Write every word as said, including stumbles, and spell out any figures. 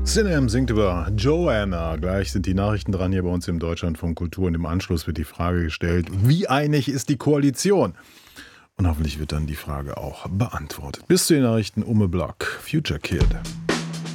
Sinem singt über Joanna. Gleich sind die Nachrichten dran hier bei uns im Deutschlandfunk Kultur und im Anschluss wird die Frage gestellt, wie einig ist die Koalition? Und hoffentlich wird dann die Frage auch beantwortet. Bis zu den Nachrichten Umme Block, Future Kid.